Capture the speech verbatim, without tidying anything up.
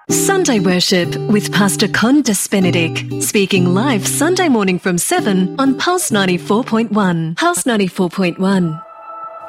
Sunday Worship with Pastor Condas Benedict, speaking live Sunday morning from seven on Pulse ninety-four point one. Pulse ninety-four point one,